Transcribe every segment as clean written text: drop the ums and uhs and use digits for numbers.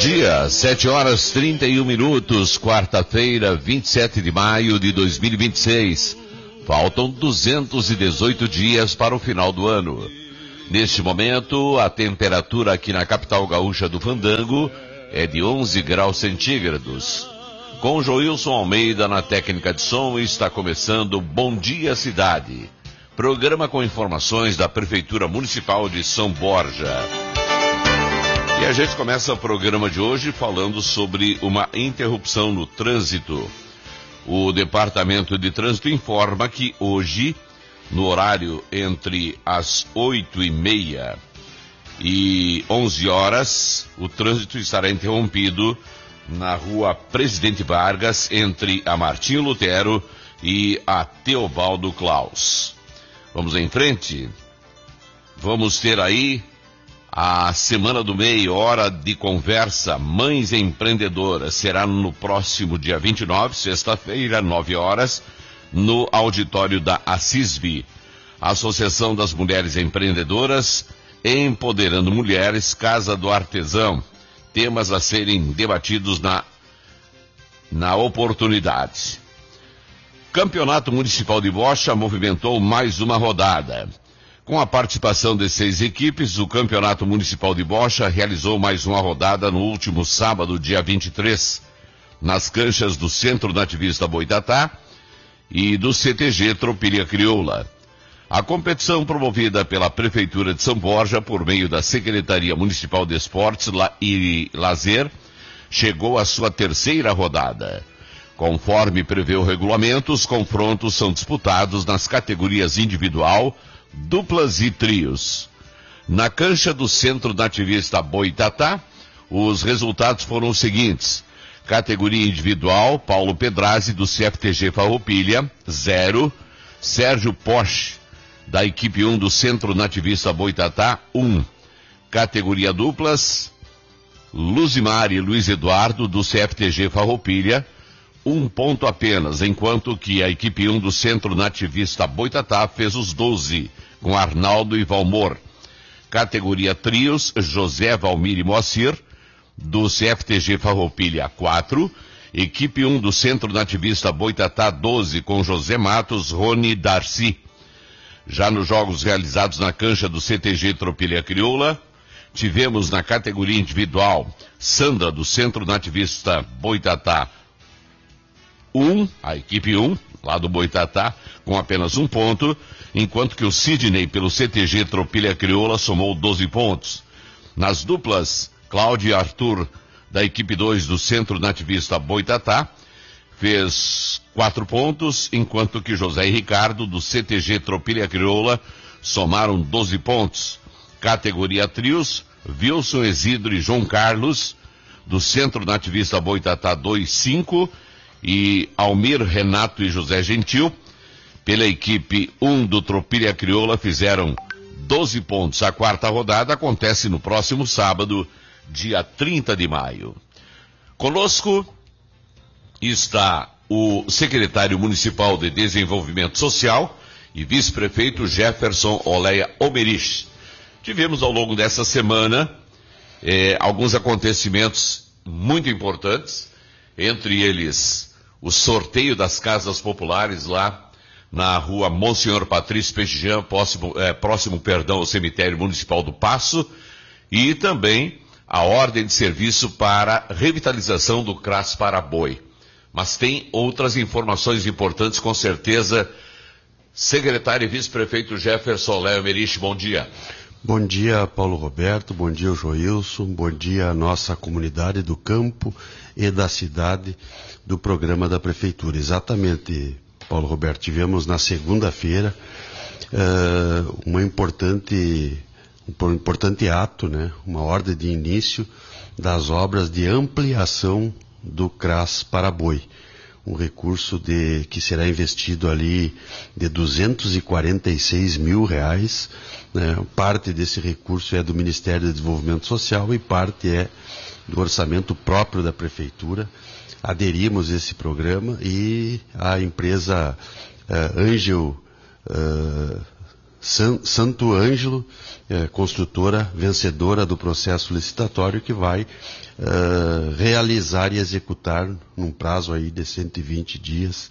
dia, 7h31, quarta-feira, 27 de maio de 2026. Faltam 218 dias para o final do ano. Neste momento, a temperatura aqui na capital gaúcha do Fandango é de 11 graus centígrados. Com Joilson Almeida na técnica de som, está começando Bom Dia Cidade, programa com informações da Prefeitura Municipal de São Borja. E a gente começa o programa de hoje falando sobre uma interrupção no trânsito. O Departamento de Trânsito informa que hoje, no horário entre as 8h30 e 11 horas, o trânsito estará interrompido na rua Presidente Vargas, entre a Martinho Lutero e a Teobaldo Klaus. Vamos em frente. Vamos ter aí a Semana do Meio, hora de conversa, Mães Empreendedoras. Será no próximo dia 29, sexta-feira, 9 horas, no auditório da Assisvi. Associação das Mulheres Empreendedoras, Empoderando Mulheres, Casa do Artesão. Temas a serem debatidos na oportunidade. Campeonato Municipal de Bocha movimentou mais uma rodada. Com a participação de 6 equipes, o Campeonato Municipal de Bocha realizou mais uma rodada no último sábado, dia 23, nas canchas do Centro Nativista Boitatá e do CTG Tropilha Crioula. A competição, promovida pela Prefeitura de São Borja por meio da Secretaria Municipal de Esportes e Lazer, chegou à sua terceira rodada. Conforme prevê o regulamento, os confrontos são disputados nas categorias individual, duplas e trios. Na cancha do Centro Nativista Boitatá, os resultados foram os seguintes: categoria individual, Paulo Pedrazzi do CFTG Farroupilha, 0, Sérgio Porsche da equipe 1 do Centro Nativista Boitatá, 1. Categoria duplas, Luzimar e Luiz Eduardo do CFTG Farroupilha, 1 ponto apenas, enquanto que a equipe 1 do Centro Nativista Boitatá fez os 12, com Arnaldo e Valmor. Categoria trios, José, Valmir e Moacir, do CFTG Farroupilha, 4. Equipe 1 do Centro Nativista Boitatá, 12, com José Matos, Rony e Darcy. Já nos jogos realizados na cancha do CTG Tropilha Crioula, tivemos na categoria individual, Sandra, do Centro Nativista Boitatá, 1, a equipe 1, lá do Boitatá, com apenas 1 ponto, enquanto que o Sidney, pelo CTG Tropilha Crioula, somou 12 pontos. Nas duplas, Cláudio e Arthur, da equipe 2 do Centro Nativista Boitatá, fez 4 pontos, enquanto que José e Ricardo, do CTG Tropilha Crioula, somaram 12 pontos. Categoria trios, Wilson, Isidro e João Carlos, do Centro Nativista Boitatá, 2, 5, e Almir, Renato e José Gentil, pela equipe 1 do Tropilha Crioula, fizeram 12 pontos. A quarta rodada acontece no próximo sábado, dia 30 de maio. Conosco está o secretário municipal de Desenvolvimento Social e vice-prefeito Jefferson Oleia Omerich. Tivemos ao longo dessa semana alguns acontecimentos muito importantes, entre eles o sorteio das casas populares lá na rua Monsenhor Patrício Pechijan, próximo ao cemitério municipal do Paço, e também a ordem de serviço para revitalização do CRAS para boi. Mas tem outras informações importantes, com certeza. Secretário e vice-prefeito Jefferson Oleia Omerich, bom dia. Bom dia, Paulo Roberto, bom dia, Joilson, bom dia à nossa comunidade do campo e da cidade do programa da Prefeitura. Exatamente, Paulo Roberto, tivemos na segunda-feira um importante ato, né? Uma ordem de início das obras de ampliação do CRAS para boi. Um recurso que será investido ali de R$246 mil, né? Parte desse recurso é do Ministério do Desenvolvimento Social e parte é do orçamento próprio da Prefeitura. Aderimos a esse programa e a empresa Angel Santo Ângelo, construtora vencedora do processo licitatório, que vai realizar e executar num prazo aí de 120 dias,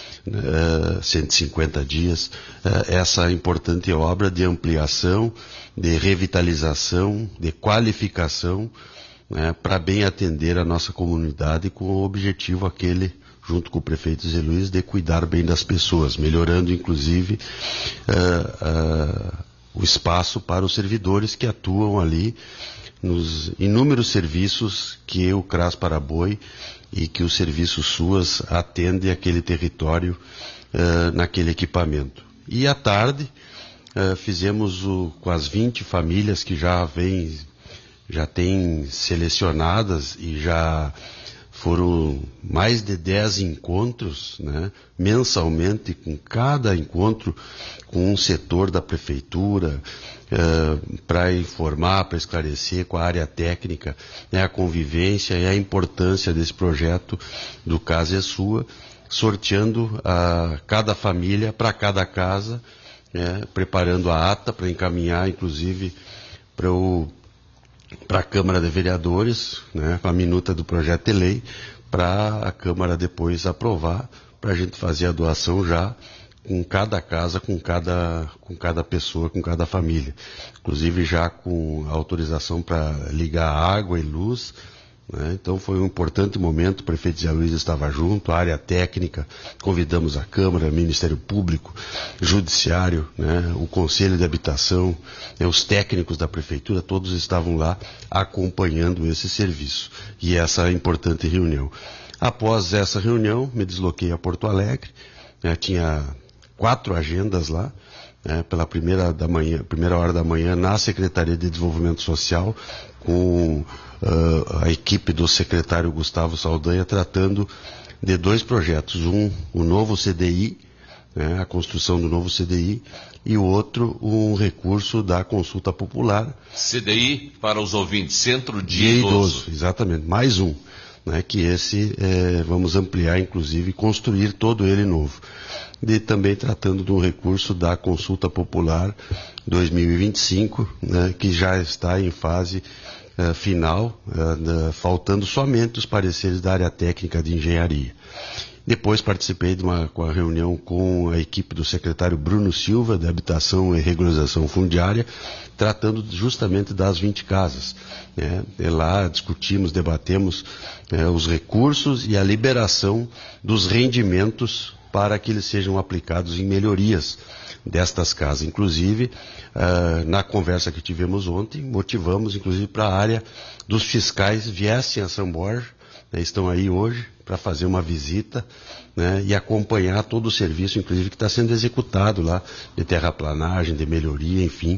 150 dias, essa importante obra de ampliação, de revitalização, de qualificação, para bem atender a nossa comunidade, com o objetivo aquele, junto com o prefeito Zé Luiz, de cuidar bem das pessoas, melhorando inclusive o espaço para os servidores que atuam ali nos inúmeros serviços que o CRAS Paraboi e que o Serviço SUAS atende aquele território naquele equipamento. E à tarde fizemos com as 20 famílias que já têm selecionadas e já foram mais de 10 encontros, né, mensalmente, com cada encontro com um setor da prefeitura, para informar, para esclarecer com a área técnica, né, a convivência e a importância desse projeto do Casa é Sua, sorteando cada família para cada casa, né, preparando a ata para encaminhar, inclusive, para a Câmara de Vereadores, né, com a minuta do projeto de lei, para a Câmara depois aprovar, para a gente fazer a doação já com cada casa, com cada pessoa, com cada família. Inclusive já com autorização para ligar água e luz, né? Então foi um importante momento, o prefeito Zé Luiz estava junto, a área técnica, convidamos a Câmara, Ministério Público, Judiciário, né? O Conselho de Habitação, os técnicos da Prefeitura, todos estavam lá acompanhando esse serviço e essa importante reunião. Após essa reunião, me desloquei a Porto Alegre, tinha 4 agendas lá, pela primeira hora da manhã, na Secretaria de Desenvolvimento Social, com a equipe do secretário Gustavo Saldanha, tratando de 2 projetos. O novo CDI, né, a construção do novo CDI, e o outro, um recurso da consulta popular. CDI, para os ouvintes, Centro de Idoso. Exatamente, mais um, né, que esse vamos ampliar, inclusive, construir todo ele novo. E também tratando de um recurso da consulta popular 2025, né, que já está em fase final, faltando somente os pareceres da área técnica de engenharia. Depois participei de uma reunião com a equipe do secretário Bruno Silva, de Habitação e Regularização Fundiária, tratando justamente das 20 casas. Né? E lá discutimos, debatemos os recursos e a liberação dos rendimentos para que eles sejam aplicados em melhorias destas casas. Inclusive, na conversa que tivemos ontem, motivamos, inclusive, para a área dos fiscais viessem a São Borja, né, estão aí hoje, para fazer uma visita, né, e acompanhar todo o serviço, inclusive, que está sendo executado lá, de terraplanagem, de melhoria, enfim,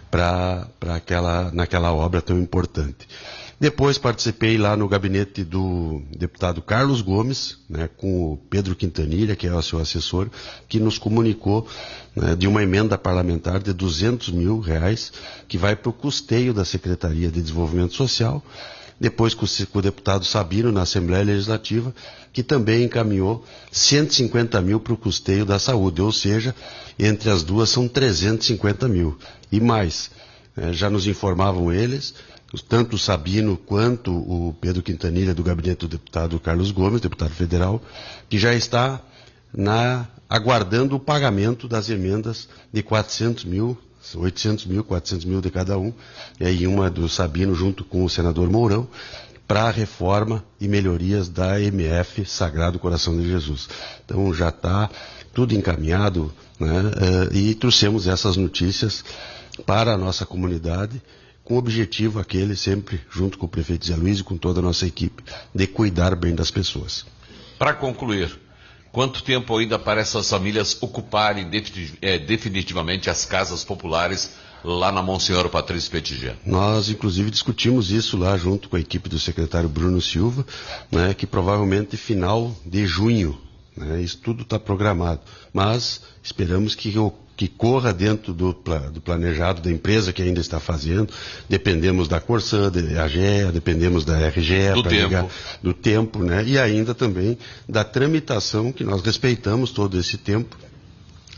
naquela obra tão importante. Depois participei lá no gabinete do deputado Carlos Gomes, né, com o Pedro Quintanilha, que é o seu assessor, que nos comunicou, né, de uma emenda parlamentar de R$200 mil, que vai para o custeio da Secretaria de Desenvolvimento Social. Depois com o deputado Sabino, na Assembleia Legislativa, que também encaminhou 150 mil para o custeio da saúde, ou seja, entre as duas são 350 mil. E mais, já nos informavam eles, tanto o Sabino quanto o Pedro Quintanilha, do gabinete do deputado Carlos Gomes, deputado federal, que já está aguardando o pagamento das emendas de 400 mil, 800 mil, 400 mil de cada um, e aí uma do Sabino junto com o senador Mourão, para a reforma e melhorias da MF Sagrado Coração de Jesus. Então já está tudo encaminhado, né, e trouxemos essas notícias para a nossa comunidade, com o objetivo aquele, sempre junto com o prefeito Zé Luiz e com toda a nossa equipe, de cuidar bem das pessoas. Para concluir, quanto tempo ainda para essas famílias ocuparem definitivamente as casas populares lá na Monsenhor Patrício Petitjean? Nós, inclusive, discutimos isso lá junto com a equipe do secretário Bruno Silva, né, que provavelmente final de junho, né, isso tudo está programado, mas esperamos que corra dentro do planejado da empresa que ainda está fazendo. Dependemos da Corsã, da AGEA, dependemos da RGE, do tempo, né? E ainda também da tramitação, que nós respeitamos todo esse tempo,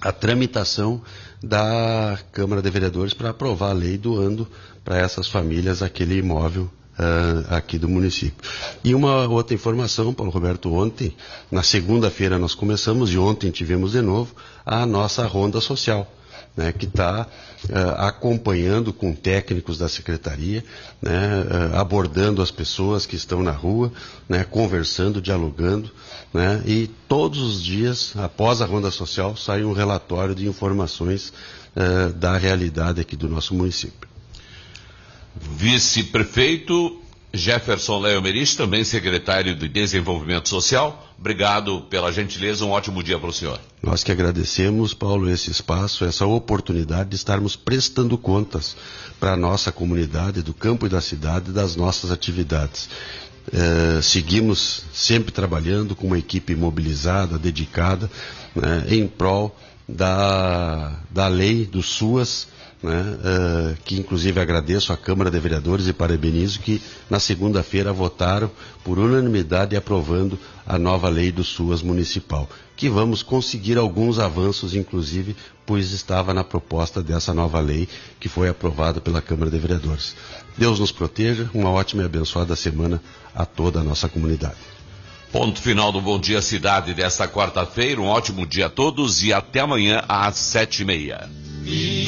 a tramitação da Câmara de Vereadores para aprovar a lei doando para essas famílias aquele imóvel aqui do município. E uma outra informação, Paulo Roberto, ontem, na segunda-feira nós começamos e ontem tivemos de novo a nossa ronda social, né, que está acompanhando com técnicos da Secretaria, né, abordando as pessoas que estão na rua, né, conversando, dialogando, né, e todos os dias, após a ronda social, sai um relatório de informações da realidade aqui do nosso município. Vice-prefeito Jefferson Leo Merich, também secretário de Desenvolvimento Social, obrigado pela gentileza, um ótimo dia para o senhor. Nós que agradecemos, Paulo, esse espaço, essa oportunidade de estarmos prestando contas para a nossa comunidade, do campo e da cidade, das nossas atividades. Seguimos sempre trabalhando com uma equipe mobilizada, dedicada, né, em prol da lei do SUAS, né, que inclusive agradeço à Câmara de Vereadores e parabenizo que na segunda-feira votaram por unanimidade aprovando a nova lei do SUAS municipal, que vamos conseguir alguns avanços, inclusive, pois estava na proposta dessa nova lei que foi aprovada pela Câmara de Vereadores. Deus nos proteja, uma ótima e abençoada semana a toda a nossa comunidade. Ponto final do Bom Dia Cidade desta quarta-feira, um ótimo dia a todos e até amanhã às 7h30.